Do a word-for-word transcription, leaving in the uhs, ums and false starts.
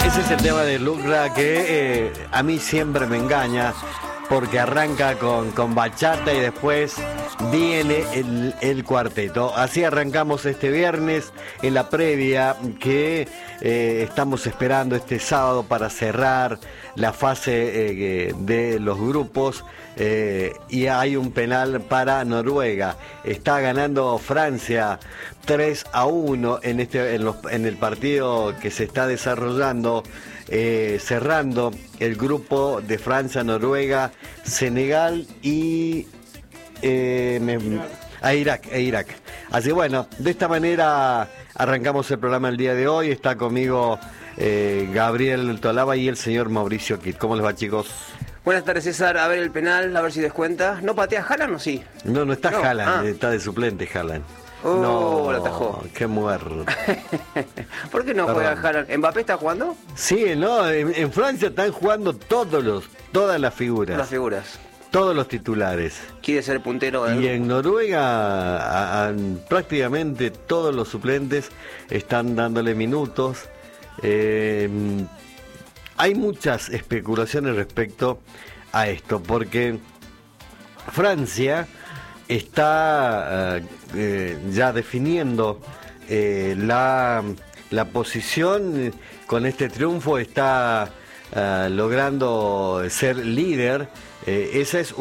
Ese es el tema de Lucra que eh, a mí siempre me engaña, porque arranca con, con bachata y después viene el, el cuarteto. Así arrancamos este viernes en la previa que eh, estamos esperando este sábado para cerrar la fase eh, de los grupos. Eh, y hay un penal para Noruega. Está ganando Francia tres a uno en, este, en, los, en el partido que se está desarrollando, eh, cerrando el grupo de Francia, Noruega, Senegal y eh, me, a Irak, a Irak. Así bueno, de esta manera arrancamos el programa el día de hoy. Está conmigo eh, Gabriel Tolaba y el señor Mauricio Kit. ¿Cómo les va, chicos? Buenas tardes, César. A ver el penal, a ver si descuenta. ¿No patea Haaland o sí? No, no está no. Haaland, Ah. está de suplente Haaland. Oh, no, lo atajó. Qué muerto. ¿Por qué no Perdón. juega Haaland? ¿Mbappé está jugando? Sí, no, en, en Francia están jugando todos los, todas las figuras. Las figuras. Todos los titulares. Quiere ser puntero del Y en Noruega a, a, prácticamente todos los suplentes están dándole minutos. Eh, hay muchas especulaciones respecto a esto, porque Francia está uh, eh, ya definiendo eh, la, la posición. Con este triunfo está uh, logrando ser líder. Eh, esa es